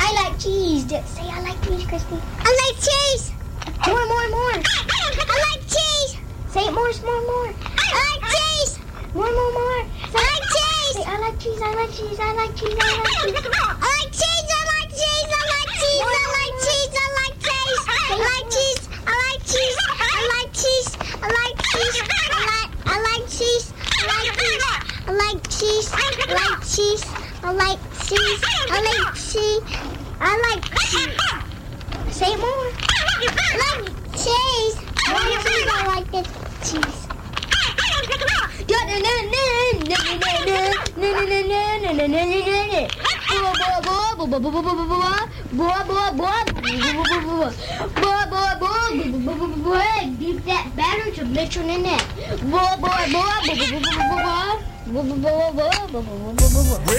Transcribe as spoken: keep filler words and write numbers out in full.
I like cheese. Say I like cheese, Christy. I like cheese. More, more, more. I like cheese. Say it more, more, more. I like cheese. More, more, more. I like cheese. Say I like cheese, I like cheese, I like cheese, I like cheese. I like cheese. I like cheese. I like cheese. I like cheese. I like cheese. I like cheese. I like cheese. I like cheese. I like cheese. I like I like cheese. I like cheese. I like cheese. I like cheese. I like cheese. I like cheese. I like cheese. Say it more. I like cheese. More cheese, I like the cheese. Give that batter to Mitchell and Nanette.